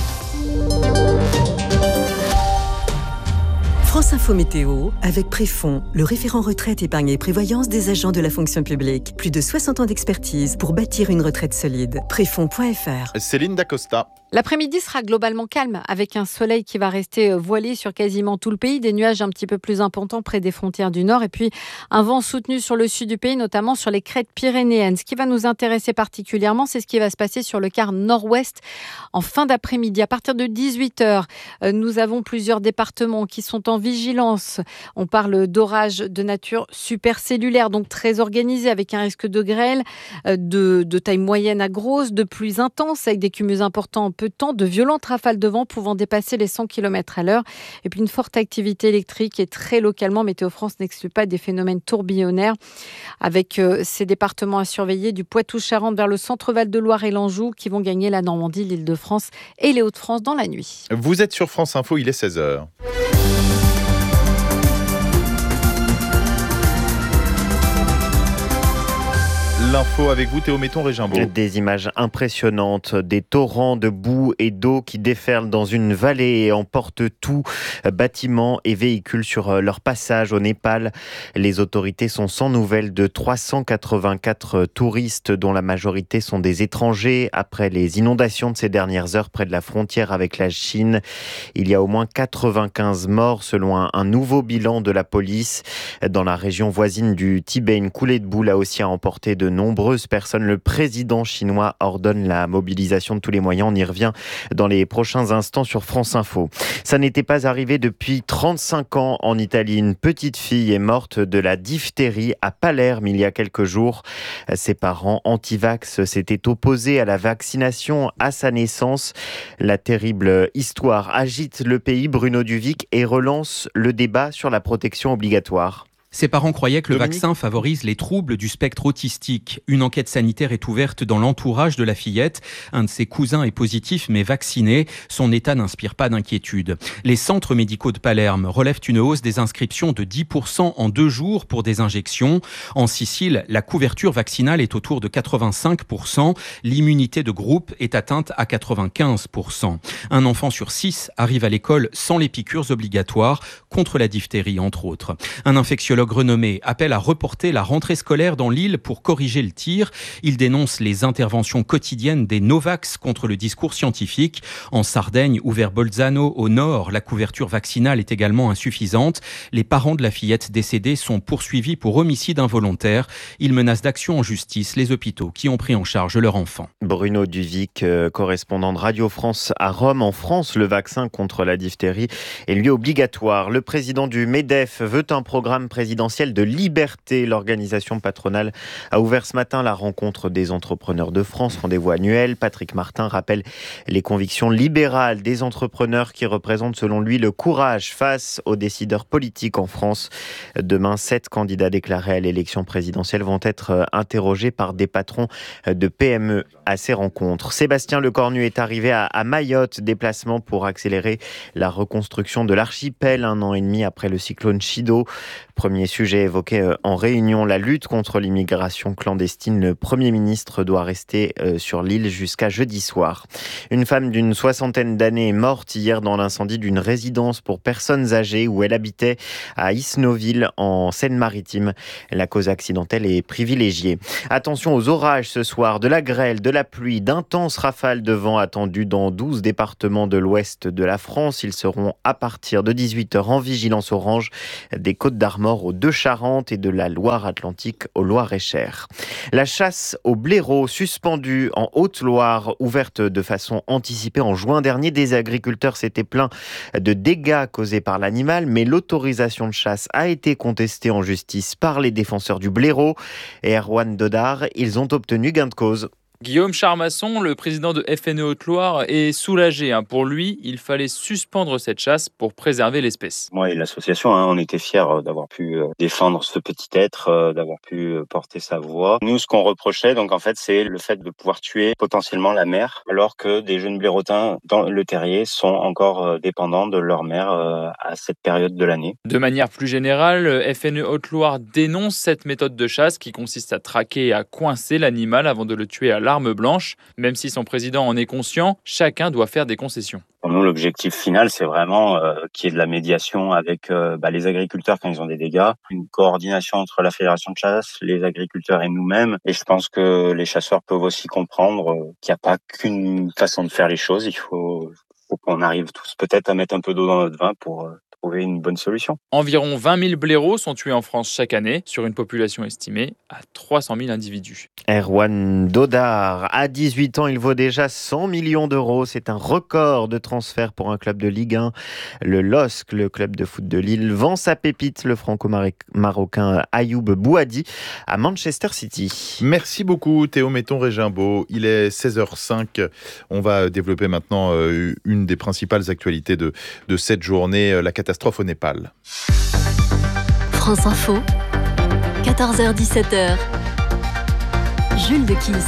France Info Météo, avec Préfond, le référent retraite, épargne et prévoyance des agents de la fonction publique. Plus de soixante ans d'expertise pour bâtir une retraite solide. Préfond point f r. Céline Dacosta. L'après-midi sera globalement calme, avec un soleil qui va rester voilé sur quasiment tout le pays, des nuages un petit peu plus importants près des frontières du nord, et puis un vent soutenu sur le sud du pays, notamment sur les crêtes pyrénéennes. Ce qui va nous intéresser particulièrement, c'est ce qui va se passer sur le quart nord-ouest en fin d'après-midi. À partir de dix-huit heures, nous avons plusieurs départements qui sont en vigilance. On parle d'orages de nature supercellulaire, donc très organisés, avec un risque de grêle de, de taille moyenne à grosse, de pluies intenses, avec des cumuls importants en peu de temps, de violentes rafales de vent pouvant dépasser les cent kilomètres à l'heure, et puis une forte activité électrique, et très localement, Météo France n'exclut pas des phénomènes tourbillonnaires, avec euh, ces départements à surveiller du Poitou-Charentes vers le centre Val-de-Loire et l'Anjou, qui vont gagner la Normandie, l'Île-de-France et les Hauts-de-France dans la nuit. Vous êtes sur France Info, il est seize heures. L'info avec vous, Théo Metton, Régimbaud. Des images impressionnantes, des torrents de boue et d'eau qui déferlent dans une vallée et emportent tout, bâtiments et véhicules sur leur passage au Népal. Les autorités sont sans nouvelles de trois cent quatre-vingt-quatre touristes, dont la majorité sont des étrangers, après les inondations de ces dernières heures près de la frontière avec la Chine. Il y a au moins quatre-vingt-quinze morts selon un, un nouveau bilan de la police. Dans la région voisine du Tibet, une coulée de boue a aussi emporté de nombreuses personnes. Le président chinois ordonne la mobilisation de tous les moyens. On y revient dans les prochains instants sur France Info. Ça n'était pas arrivé depuis trente-cinq ans en Italie. Une petite fille est morte de la diphtérie à Palerme il y a quelques jours. Ses parents anti-vax s'étaient opposés à la vaccination à sa naissance. La terrible histoire agite le pays, Bruno Duvic, et relance le débat sur la protection obligatoire. Ses parents croyaient que le Dominique. vaccin favorise les troubles du spectre autistique. Une enquête sanitaire est ouverte dans l'entourage de la fillette. Un de ses cousins est positif mais vacciné. Son état n'inspire pas d'inquiétude. Les centres médicaux de Palerme relèvent une hausse des inscriptions de dix pour cent en deux jours pour des injections. En Sicile, la couverture vaccinale est autour de quatre-vingt-cinq pour cent. L'immunité de groupe est atteinte à quatre-vingt-quinze pour cent. Un enfant sur six arrive à l'école sans les piqûres obligatoires contre la diphtérie, entre autres. Un infectiologue renommé appelle à reporter la rentrée scolaire dans l'île pour corriger le tir. Il dénonce les interventions quotidiennes des Novax contre le discours scientifique. En Sardaigne ou vers Bolzano, au nord, la couverture vaccinale est également insuffisante. Les parents de la fillette décédée sont poursuivis pour homicide involontaire. Ils menacent d'action en justice les hôpitaux qui ont pris en charge leur enfant. Bruno Duvic, euh, correspondant de Radio France à Rome. En France, le vaccin contre la diphtérie est lui obligatoire. Le président du MEDEF veut un programme présidentiel présidentielle de liberté. L'organisation patronale a ouvert ce matin la rencontre des entrepreneurs de France, rendez-vous annuel. Patrick Martin rappelle les convictions libérales des entrepreneurs qui représentent selon lui le courage face aux décideurs politiques en France. Demain, sept candidats déclarés à l'élection présidentielle vont être interrogés par des patrons de P M E à ces rencontres. Sébastien Lecornu est arrivé à, à Mayotte, déplacement pour accélérer la reconstruction de l'archipel un an et demi après le cyclone Chido. Premier sujet évoqué en réunion, la lutte contre l'immigration clandestine. Le Premier ministre doit rester sur l'île jusqu'à jeudi soir. Une femme d'une soixantaine d'années est morte hier dans l'incendie d'une résidence pour personnes âgées où elle habitait à Isnoville en Seine-Maritime. La cause accidentelle est privilégiée. Attention aux orages ce soir, de la grêle, de la pluie, d'intenses rafales de vent attendues dans douze départements de l'ouest de la France. Ils seront à partir de dix-huit heures en vigilance orange des Côtes-d'Armor aux Deux-Charentes et de la Loire-Atlantique au Loir-et-Cher. La chasse au blaireau suspendue en Haute-Loire, ouverte de façon anticipée en juin dernier. Des agriculteurs s'étaient plaints de dégâts causés par l'animal, mais l'autorisation de chasse a été contestée en justice par les défenseurs du blaireau. Et Erwan Dodard, ils ont obtenu gain de cause. Guillaume Charmasson, le président de F N E Haute-Loire, est soulagé. Pour lui, il fallait suspendre cette chasse pour préserver l'espèce. Moi et l'association, hein, on était fiers d'avoir pu défendre ce petit être, d'avoir pu porter sa voix. Nous, ce qu'on reprochait, donc en fait, c'est le fait de pouvoir tuer potentiellement la mère, alors que des jeunes blaireautins dans le terrier sont encore dépendants de leur mère à cette période de l'année. De manière plus générale, F N E Haute-Loire dénonce cette méthode de chasse qui consiste à traquer et à coincer l'animal avant de le tuer à l'arme blanche. Même si son président en est conscient, chacun doit faire des concessions. Pour nous, l'objectif final, c'est vraiment euh, qu'il y ait de la médiation avec euh, bah, les agriculteurs quand ils ont des dégâts, une coordination entre la fédération de chasse, les agriculteurs et nous-mêmes. Et je pense que les chasseurs peuvent aussi comprendre euh, qu'il n'y a pas qu'une façon de faire les choses. Il faut, faut qu'on arrive tous peut-être à mettre un peu d'eau dans notre vin pour euh, trouver une bonne solution. Environ vingt mille blaireaux sont tués en France chaque année, sur une population estimée à trois cent mille individus. Erwan Dodard, à dix-huit ans, il vaut déjà cent millions d'euros. C'est un record de transfert pour un club de Ligue un. Le L O S C, le club de foot de Lille, vend sa pépite, le franco-marocain Ayoub Bouhadi, à Manchester City. Merci beaucoup Théo Metton-Régimbaud. Il est seize heures cinq. On va développer maintenant une des principales actualités de, de cette journée, la catastrophe Catastrophe au Népal. France Info, quatorze heures dix-sept heures. Jules de Kiss.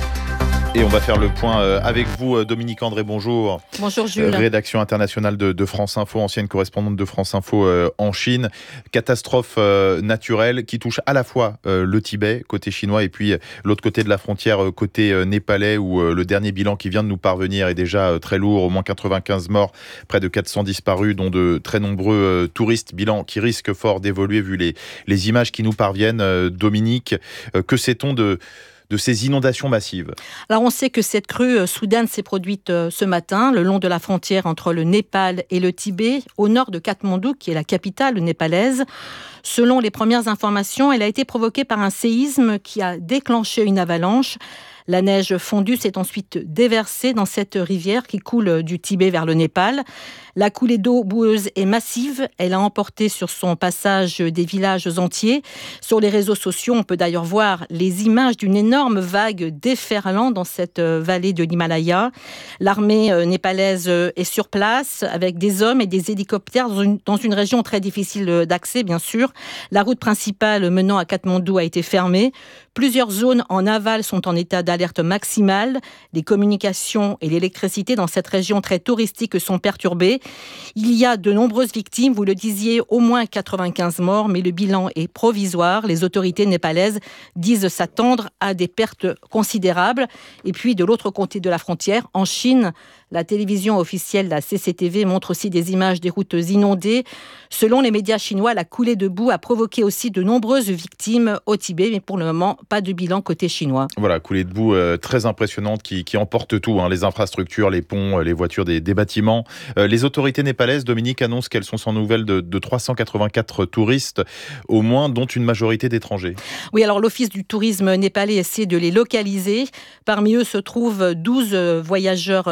Et on va faire le point avec vous, Dominique André, bonjour. Bonjour Jules. Rédaction internationale de, de France Info, ancienne correspondante de France Info euh, en Chine. Catastrophe euh, naturelle qui touche à la fois euh, le Tibet, côté chinois, et puis l'autre côté de la frontière, euh, côté euh, népalais, où euh, le dernier bilan qui vient de nous parvenir est déjà euh, très lourd. Au moins quatre-vingt-quinze morts, près de quatre cents disparus, dont de très nombreux euh, touristes. Bilan qui risque fort d'évoluer vu les, les images qui nous parviennent. Euh, Dominique, euh, que sait-on de... de ces inondations massives? Alors on sait que cette crue soudaine s'est produite ce matin le long de la frontière entre le Népal et le Tibet, au nord de Katmandou, qui est la capitale népalaise. Selon les premières informations, elle a été provoquée par un séisme qui a déclenché une avalanche. La neige fondue s'est ensuite déversée dans cette rivière qui coule du Tibet vers le Népal. La coulée d'eau boueuse est massive. Elle a emporté sur son passage des villages entiers. Sur les réseaux sociaux, on peut d'ailleurs voir les images d'une énorme vague déferlant dans cette vallée de l'Himalaya. L'armée népalaise est sur place avec des hommes et des hélicoptères dans une, dans une région très difficile d'accès, bien sûr. La route principale menant à Katmandou a été fermée. Plusieurs zones en aval sont en état d'alerte maximale. Les communications et l'électricité dans cette région très touristique sont perturbées. Il y a de nombreuses victimes, vous le disiez, au moins quatre-vingt-quinze morts, mais le bilan est provisoire. Les autorités népalaises disent s'attendre à des pertes considérables. Et puis, de l'autre côté de la frontière, en Chine, la télévision officielle, la C C T V, montre aussi des images des routes inondées. Selon les médias chinois, la coulée de boue a provoqué aussi de nombreuses victimes au Tibet, mais pour le moment, pas de bilan côté chinois. Voilà, coulée de boue euh, très impressionnante qui, qui emporte tout, hein, les infrastructures, les ponts, les voitures des, des bâtiments. Euh, les autorités népalaises, Dominique, annoncent qu'elles sont sans nouvelles de, de trois cent quatre-vingt-quatre touristes, au moins, dont une majorité d'étrangers. Oui, alors l'Office du tourisme népalais essaie de les localiser. Parmi eux se trouvent douze voyageurs britanniques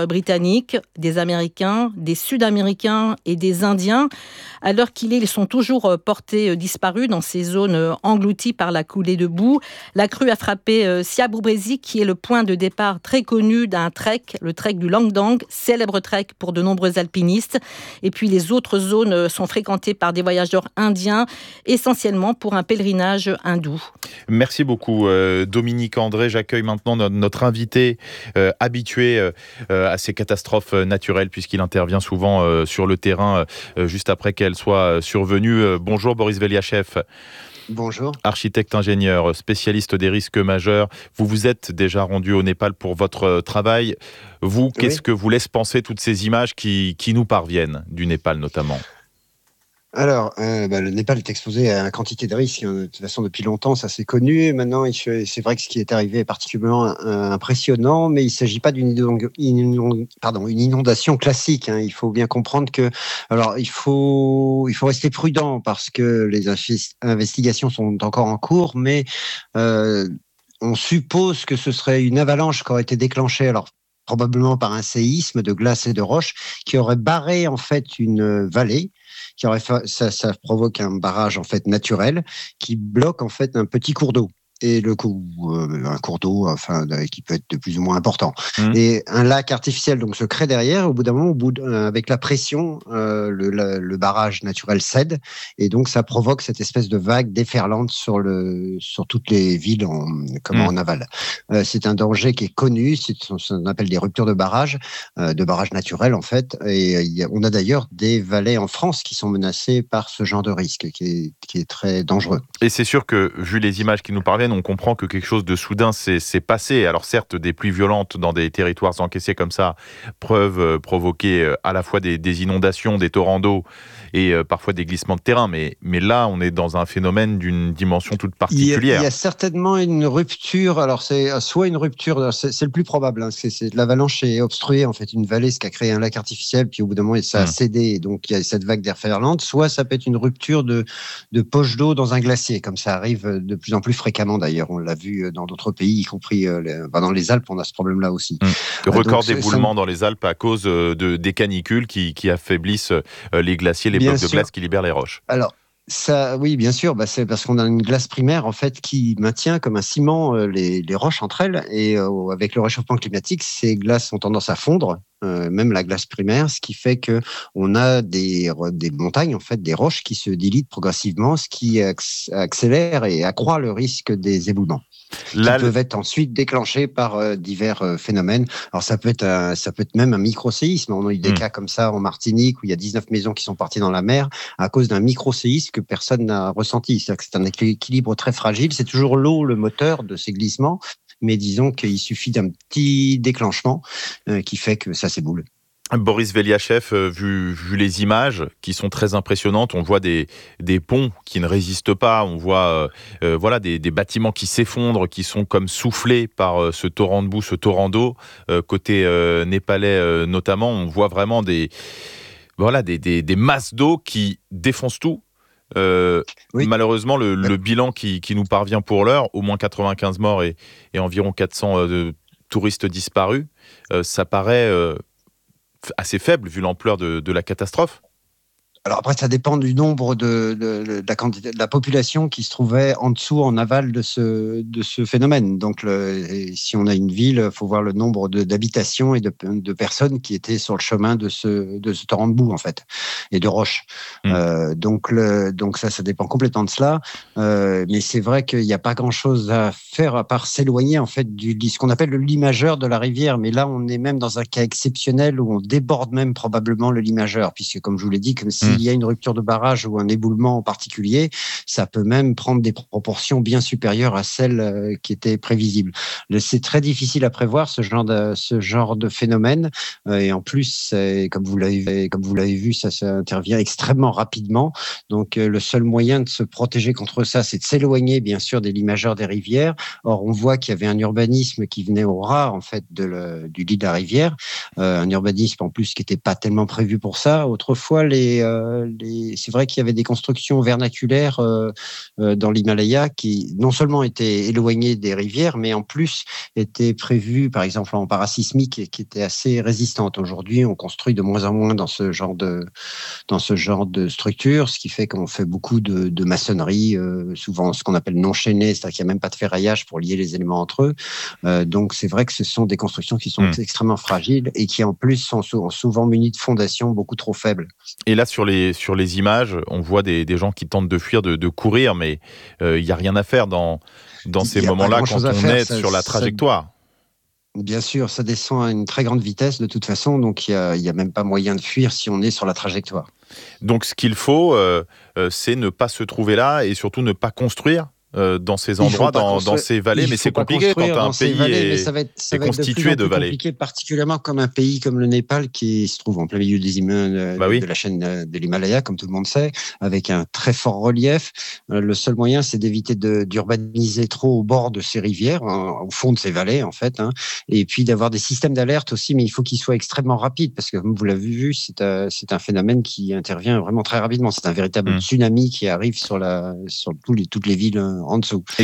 Britanniques, des Américains, des Sud-Américains et des Indiens. À l'heure qu'il est, ils sont toujours portés disparus dans ces zones englouties par la coulée de boue. La crue a frappé Siaboubrezi, qui est le point de départ très connu d'un trek, le trek du Langdang, célèbre trek pour de nombreux alpinistes. Et puis les autres zones sont fréquentées par des voyageurs indiens, essentiellement pour un pèlerinage hindou. Merci beaucoup euh, Dominique André. J'accueille maintenant notre, notre invité euh, habitué euh, à ces catastrophes naturelles, puisqu'il intervient souvent euh, sur le terrain euh, juste après qu'elles soient survenues. Euh, bonjour Boris Veliachev. Bonjour. Architecte ingénieur, spécialiste des risques majeurs. Vous vous êtes déjà rendu au Népal pour votre travail. Vous, qu'est-ce oui. que vous laisse penser toutes ces images qui, qui nous parviennent du Népal notamment ? Alors, euh, bah, le Népal est exposé à une quantité de risques. Hein. De toute façon, depuis longtemps, ça c'est connu. Maintenant, c'est vrai que ce qui est arrivé est particulièrement euh, impressionnant, mais il ne s'agit pas d'une inond... Pardon, une inondation classique. Hein. Il faut bien comprendre que, alors, il faut, il faut rester prudent parce que les investigations sont encore en cours, mais euh, on suppose que ce serait une avalanche qui aurait été déclenchée. Alors, probablement par un séisme de glace et de roches qui aurait barré en fait une vallée. Qui aurait fait, ça, ça provoque un barrage en fait naturel qui bloque en fait un petit cours d'eau. Et le coup, euh, un cours d'eau, enfin, qui peut être de plus ou moins important. Mmh. Et un lac artificiel donc se crée derrière. Au bout d'un moment, au bout de, euh, avec la pression, euh, le, le, le barrage naturel cède, et donc ça provoque cette espèce de vague déferlante sur le sur toutes les villes en, comme mmh. en aval. Euh, c'est un danger qui est connu. C'est ce qu'on appelle des ruptures de barrage, euh, de barrage naturel en fait. Et euh, on a d'ailleurs des vallées en France qui sont menacées par ce genre de risque, qui est qui est très dangereux. Et c'est sûr que vu les images qui nous parviennent, on comprend que quelque chose de soudain s'est, s'est passé. Alors certes, des pluies violentes dans des territoires encaissés comme ça peuvent euh, provoquer euh, à la fois des, des inondations, des torrents d'eau et euh, parfois des glissements de terrain. Mais, mais là, on est dans un phénomène d'une dimension toute particulière. Il y a, il y a certainement une rupture. Alors c'est soit une rupture, c'est, c'est le plus probable. Hein, c'est, c'est, l'avalanche est obstruée, en fait, une vallée, ce qui a créé un lac artificiel, puis au bout d'un moment, ça a mmh. cédé. Donc il y a cette vague déferlante. Soit ça peut être une rupture de, de poche d'eau dans un glacier, comme ça arrive de plus en plus fréquemment d'ailleurs. On l'a vu dans d'autres pays, y compris euh, les, bah dans les Alpes, on a ce problème-là aussi. Mmh. Le record euh, d'éboulement ça... dans les Alpes à cause de, des canicules qui, qui affaiblissent les glaciers, les bien blocs sûr. de glace qui libèrent les roches. Alors, ça, oui, bien sûr, bah c'est parce qu'on a une glace primaire en fait qui maintient comme un ciment euh, les, les roches entre elles, et euh, avec le réchauffement climatique, ces glaces ont tendance à fondre, euh, même la glace primaire, ce qui fait que on a des des montagnes en fait, des roches qui se diluent progressivement, ce qui accélère et accroît le risque des éboulements. Là, qui peuvent être ensuite déclenchés par euh, divers euh, phénomènes. Alors ça peut être un, ça peut être même un micro-séisme. On a eu des mmh. cas comme ça en Martinique où il y a dix-neuf maisons qui sont parties dans la mer à cause d'un micro-séisme que personne n'a ressenti. C'est-à-dire que c'est un équilibre très fragile. C'est toujours l'eau le moteur de ces glissements, mais disons qu'il suffit d'un petit déclenchement euh, qui fait que ça s'éboule. Boris Veliachev, vu, vu les images qui sont très impressionnantes, on voit des, des ponts qui ne résistent pas, on voit euh, voilà, des, des bâtiments qui s'effondrent, qui sont comme soufflés par euh, ce torrent de boue, ce torrent d'eau. Euh, côté euh, népalais euh, notamment, on voit vraiment des, voilà, des, des, des masses d'eau qui défoncent tout. Euh, oui. Malheureusement, le, le bilan qui, qui nous parvient pour l'heure, au moins quatre-vingt-quinze morts et, et environ quatre cents euh, touristes disparus, euh, ça paraît... Euh, assez faible vu l'ampleur de, de la catastrophe. Alors après, ça dépend du nombre de, de, de, la, quantité, de la population qui se trouvait en dessous, en aval de ce, de ce phénomène. Donc, le, si on a une ville, il faut voir le nombre de, d'habitations et de, de personnes qui étaient sur le chemin de ce, de ce torrent de boue, en fait, et de roches. Mmh. Euh, donc, le, donc ça, ça dépend complètement de cela. Euh, mais c'est vrai qu'il n'y a pas grand-chose à faire à part s'éloigner, en fait, du ce qu'on appelle le lit majeur de la rivière. Mais là, on est même dans un cas exceptionnel où on déborde même probablement le lit majeur, puisque, comme je vous l'ai dit, comme si il y a une rupture de barrage ou un éboulement en particulier, ça peut même prendre des proportions bien supérieures à celles qui étaient prévisibles. C'est très difficile à prévoir ce genre de, ce genre de phénomène. Et en plus, comme vous l'avez, comme vous l'avez vu, ça, ça, intervient extrêmement rapidement. Donc euh, le seul moyen de se protéger contre ça, c'est de s'éloigner bien sûr des lits majeurs des rivières. Or on voit qu'il y avait un urbanisme qui venait au ras en fait de le, du lit de la rivière, euh, un urbanisme en plus qui n'était pas tellement prévu pour ça. Autrefois, les, euh, les, c'est vrai qu'il y avait des constructions vernaculaires euh, euh, dans l'Himalaya qui non seulement étaient éloignées des rivières, mais en plus étaient prévues, par exemple en parasismique, et qui étaient assez résistantes. Aujourd'hui, on construit de moins en moins dans ce genre de dans ce genre de structure, ce qui fait qu'on fait beaucoup de, de maçonnerie, euh, souvent ce qu'on appelle non chaînée, c'est-à-dire qu'il n'y a même pas de ferraillage pour lier les éléments entre eux. Euh, donc c'est vrai que ce sont des constructions qui sont mmh. extrêmement fragiles et qui en plus sont souvent munies de fondations beaucoup trop faibles. Et là sur les sur les images, on voit des, des gens qui tentent de fuir, de, de courir, mais il euh, n'y a rien à faire dans dans ces moments-là quand on faire, est ça, sur la trajectoire. Ça... Bien sûr, ça descend à une très grande vitesse de toute façon, donc il n'y a, y a même pas moyen de fuir si on est sur la trajectoire. Donc ce qu'il faut, euh, euh, c'est ne pas se trouver là et surtout ne pas construire euh, dans ces endroits, dans, dans ces vallées. Mais c'est compliqué quand un pays vallées, est, va être, est constitué de, de vallées. Compliqué, particulièrement comme un pays comme le Népal qui se trouve en plein milieu des immeubles bah oui. de la chaîne de l'Himalaya, comme tout le monde sait, avec un très fort relief. Le seul moyen, c'est d'éviter de, d'urbaniser trop au bord de ces rivières, au fond de ces vallées en fait, hein, et puis d'avoir des systèmes d'alerte aussi, mais il faut qu'ils soient extrêmement rapides parce que comme vous l'avez vu, c'est un, c'est un phénomène qui intervient vraiment très rapidement. C'est un véritable mmh. tsunami qui arrive sur la sur tous les, toutes les villes en dessous.